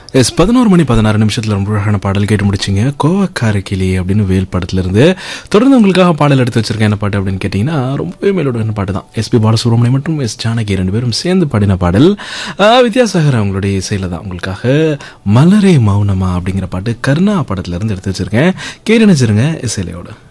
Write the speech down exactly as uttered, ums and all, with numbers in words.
S பதினோரு மணி பதினாறு நிமிஷத்துல ரொம்ப அழகான பாடல் கேட்டு முடிச்சிங்க. கோவக்கார கிளி அப்படின்னு வேல் படத்துல இருந்து தொடர்ந்து உங்களுக்காக பாடல் எடுத்து வச்சிருக்கேன். என்ன பாட்டு அப்படின்னு கேட்டீங்கன்னா ரொம்பவே மேலோட பாட்டு தான். எஸ்பி பாலசுப்ரமணியம் மற்றும் எஸ் ஜானகி ரெண்டு பேரும் சேர்ந்து பாடின பாடல். வித்யாசாகர் அவங்களுடைய இசையில தான் உங்களுக்காக மலரே மௌனமா அப்படிங்கிற பாட்டு கருணா படத்துல இருந்து எடுத்து வச்சிருக்கேன். கேட்டு நினைச்சிருங்க இசையிலையோட.